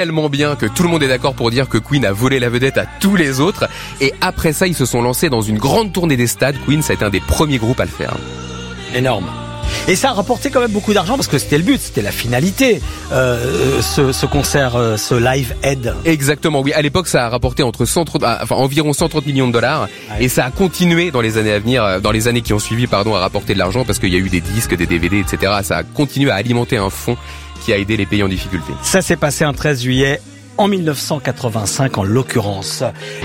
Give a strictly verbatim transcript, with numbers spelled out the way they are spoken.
tellement bien que tout le monde est d'accord pour dire que Queen a volé la vedette à tous les autres. Et après ça, ils se sont lancés dans une grande tournée des stades. Queen, ça a été un des premiers groupes à le faire. Énorme. Et ça a rapporté quand même beaucoup d'argent parce que c'était le but, c'était la finalité, euh, ce, ce concert, euh, ce Live Aid. Exactement, oui. À l'époque, ça a rapporté entre cent trente, enfin environ cent trente millions de dollars, ouais. Et ça a continué dans les années à venir, dans les années qui ont suivi, pardon, à rapporter de l'argent parce qu'il y a eu des disques, des D V D, et cetera. Ça a continué à alimenter un fonds qui a aidé les pays en difficulté. Ça s'est passé un treize juillet en mille neuf cent quatre-vingt-cinq en l'occurrence.